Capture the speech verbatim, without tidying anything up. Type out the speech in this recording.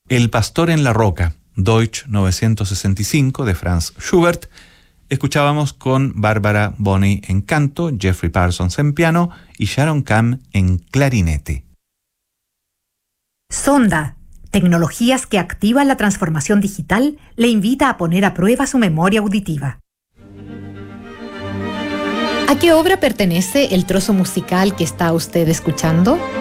El pastor en la roca, Deutsch novecientos sesenta y cinco, de Franz Schubert. Escuchábamos con Bárbara Bonney en canto, Jeffrey Parsons en piano y Sharon Cam en clarinete. Sonda, tecnologías que activan la transformación digital, le invita a poner a prueba su memoria auditiva. ¿A qué obra pertenece el trozo musical que está usted escuchando?